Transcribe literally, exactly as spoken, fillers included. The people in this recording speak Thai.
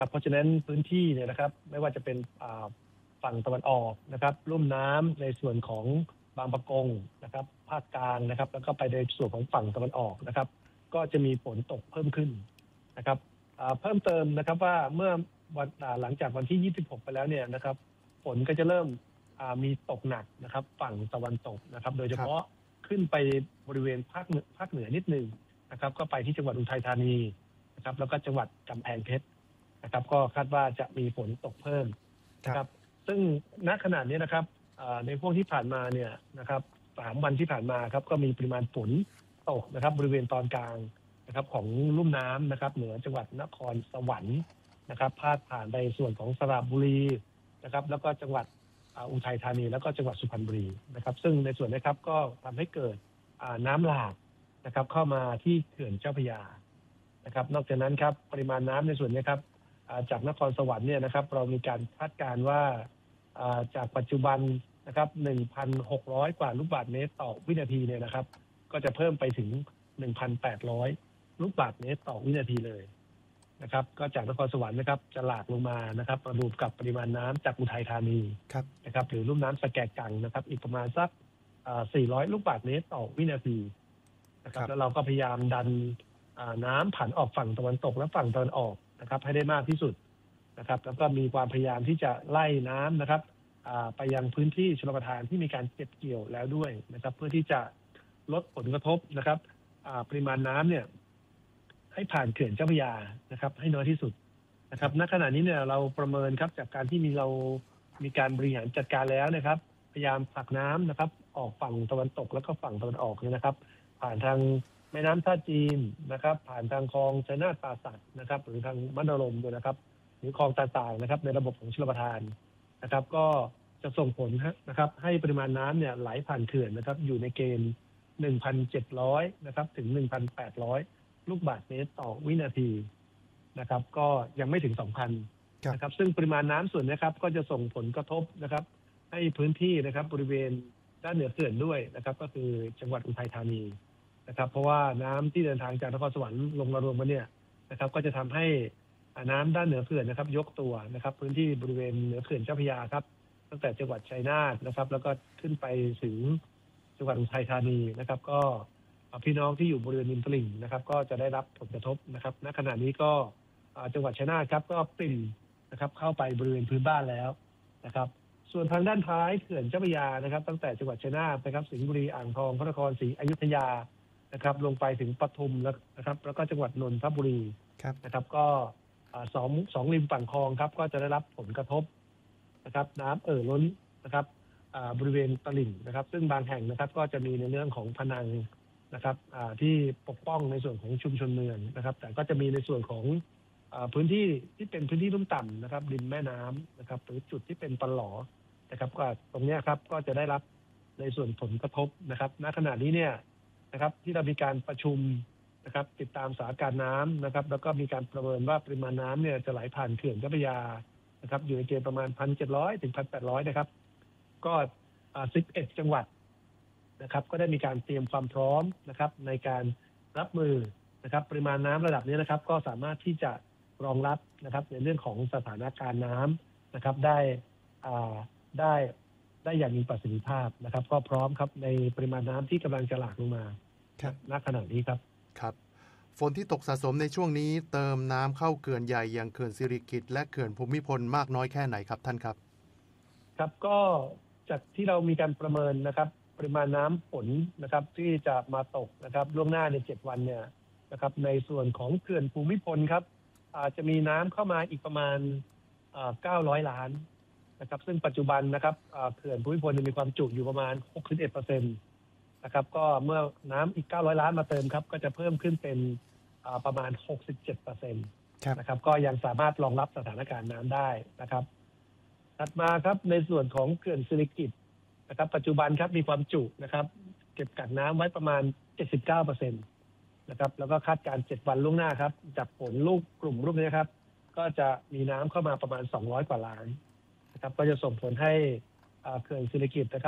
เพราะฉะนั้นพื้นที่เนี่ยนะครับไม่ว่าจะเป็นฝั่งตะวันออกนะครับลุ่มน้ำในส่วนของบางปะกงนะครับภาคกลางนะครับแล้วก็ไปในส่วนของฝั่งตะวันออกนะครับก็จะมีฝนตกเพิ่มขึ้นนะครับเพิ่มเติมนะครับว่าเมื่อวันหลังจากวันที่ยี่สิบหกไปแล้วเนี่ยนะครับฝนก็จะเริ่มมีตกหนักนะครับฝั่งตะวันตกนะครับโดยเฉพาะขึ้นไปบริเวณภาคภาคเหนือนิดนึงนะครับก็ไปที่จังหวัดอุทัยธานีนะครับแล้วก็จังหวัดกำแพงเพชรนะครับก็คาดว่าจะมีฝนตกเพิ่มนะครับซึ่งณขณะนี้นะครับในพวกที่ผ่านมาเนี่ยนะครับสามวันที่ผ่านมาครับก็มีปริมาณฝนตกนะครับบริเวณตอนกลางนะครับของลุ่มน้ำนะครับเหนือจังหวัดนครสวรรค์นะครับพาดผ่านในส่วนของสระบุรีนะครับแล้วก็จังหวัดอุทัยธานีแล้วก็จังหวัดสุพรรณบุรีนะครับซึ่งในส่วนนี้ครับก็ทำให้เกิดน้ำหลากนะครับเข้ามาที่เขื่อนเจ้าพระยานะครับนอกจากนั้นครับปริมาณน้ำในส่วนนี้ครับจากนครสวรรค์เนี่ยนะครับเรามีการคาดการณ์ว่าจากปัจจุบันนะครับ หนึ่งพันหกร้อย กว่าลูกบาศก์เมตรต่อวินาทีเนี่ยนะครับก็จะเพิ่มไปถึง หนึ่งพันแปดร้อย ลูกบาศก์เมตรต่อวินาทีเลยนะครับก็จากนครสวรรค์นะครับจะหลากลงมานะครับประดูกับปริมาณน้ำจากอุทัยธานีนะครับหรือลุ่มน้ำสแกกังนะครับอีกประมาณสักสี่ร้อยลูกบาศก์เมตรต่อวินาทีนะครับแล้วเราก็พยายามดันน้ำผ่านออกฝั่งตะวันตกและฝั่งตะวันออกนะครับให้ได้มากที่สุดนะครับแล้วก็มีความพยายามที่จะไล่น้ำนะครับไปยังพื้นที่ชลประทานที่มีการเก็บเกี่ยวแล้วด้วยนะครับเพื่อที่จะลดผลกระทบนะครับปริมาณน้ำเนี่ยให้ผ่านเขื่อนเจ้าพระยานะครับให้น้อยที่สุดนะครับณขณะนี้เนี่ยเราประเมินครับจากการที่มีเรามีการบริหารจัดการแล้วนะครับพยายามผลักน้ำนะครับออกฝั่งตะวันตกแล้วก็ฝั่งตะวันออกเนี่ยนะครับผ่านทางแม่น้ำท่าจีนนะครับผ่านทางคลองชัยนาทป่าสักนะครับหรือทางมณฑลด้วยนะครับหรือคลองต่างๆนะครับในระบบของชลประทานนะครับก็จะส่งผลนะครับให้ปริมาณน้ำเนี่ยไหลผ่านเขื่อนนะครับอยู่ในเกณฑ์ หนึ่งพันเจ็ดร้อย นะครับถึง หนึ่งพันแปดร้อย ลูกบาศก์เมตรต่อวินาทีนะครับก็ยังไม่ถึง สองพัน นะครับซึ่งปริมาณน้ำส่วนนี้ครับก็จะส่งผลกระทบนะครับให้พื้นที่นะครับบริเวณด้านเหนือเขื่อนด้วยนะครับก็คือจังหวัดอุทัยธานีนะครับเพราะว่าน้ำที่เดินทางจากนครสวรรค์ลงมารวมกันเนี่ยนะครับก็จะทำให้น้ำด้านเหนือเขื่อนนะครับยกตัวนะครับพื้นที่บริเวณเหนือเขื่อนเจ้าพระยาครับตั้งแต่จังหวัดชัยนาทนะครับแล้วก็ขึ้นไปถึงจังหวัดอุทัยธานีนะครับก็พี่น้องที่อยู่บริเวณริมตลิ่งนะครับก็จะได้รับผลกระทบนะครับณขณะนี้ก็จังหวัดชัยนาทครับก็ปริ่มนะครับเข้าไปบริเวณพื้นบ้านแล้วนะครับส่วนทางด้านท้ายเขื่อนเจ้าพระยานะครับตั้งแต่จังหวัดชัยนาทนะครับสิงห์บุรีอ่างทองพระนครศรีอยุธยานะครับลงไปถึงปทุมแล้วนะครับแล้วก็จังหวัดนนทบุรีนะครับก็สองสองริมฝั่งคลองครับก็จะได้รับผลกระทบนะครับน้ำเอ่อล้นนะครับบริเวณตลิ่งนะครับซึ่งบางแห่งนะครับก็จะมีในเรื่องของพนังนะครับที่ปกป้องในส่วนของชุมชนเมืองนะครับแต่ก็จะมีในส่วนของพื้นที่ที่เป็นพื้นที่ลุ่มต่ำนะครับริมแม่น้ำนะครับหรือจุดที่เป็นปะหลอนะครับก็ตรงนี้ครับก็จะได้รับในส่วนผลกระทบนะครับณขณะนี้เนี่ยนะครับที่เรามีการประชุมนะครับติดตามสถานการณ์น้ำนะครับแล้วก็มีการประเมินว่าปริมาณน้ำเนี่ยจะไหลผ่านเขื่อนเจ้าพระยานะครับอยู่ในเกณฑ์ประมาณ หนึ่งพันเจ็ดร้อย ถึง หนึ่งพันแปดร้อย นะครับก็สิบเอ็ดจังหวัดนะครับก็ได้มีการเตรียมความพร้อมนะครับในการรับมือนะครับปริมาณน้ำระดับนี้นะครับก็สามารถที่จะรองรับนะครับในเรื่องของสถานการณ์น้ำนะครับได้ได้ได้อย่างมีประสิทธิภาพนะครับก็พร้อมครับในปริมาณน้ำที่กำลังจะหลากลงมาณขณะนี้ครับครับฝนที่ตกสะสมในช่วงนี้เติมน้ำเข้าเขื่อนใหญ่อย่างเขื่อนสิริกิติ์และเขื่อนภูมิพลมากน้อยแค่ไหนครับท่านครับครับก็จากที่เรามีการประเมินนะครับปริมาณน้ำฝนนะครับที่จะมาตกนะครับล่วงหน้าในเจ็ดวันเนี่ยนะครับในส่วนของเขื่อนภูมิพลครับอาจจะมีน้ำเข้ามาอีกประมาณเก้าร้อยล้านนะครับซึ่งปัจจุบันนะครับเขื่อนภูมิพลมีความจุอยู่ประมาณ หกสิบเอ็ดเปอร์เซ็นต์ นะครับก็เมื่อน้ำอีกเก้าร้อยล้านมาเติมครับก็จะเพิ่มขึ้นเป็นประมาณ หกสิบเจ็ดเปอร์เซ็นต์ นะครับก็ยังสามารถรองรับสถานการณ์น้ำได้นะครับถัดมาครับในส่วนของเขื่อนสิริกิติ์นะครับปัจจุบันครับมีความจุนะครับเก็บกักน้ำไว้ประมาณ เจ็ดสิบเก้าเปอร์เซ็นต์ นะครับแล้วก็คาดการณ์เจ็ดวันล่วงหน้าครับจากฝนลูกกลุ่มลูกนี้ครับก็จะมีน้ำเข้ามาประมาณสองร้อยกว่าล้านนะครับก็จะส่งผลให้เขื่อนสิริกิติ์นะครับ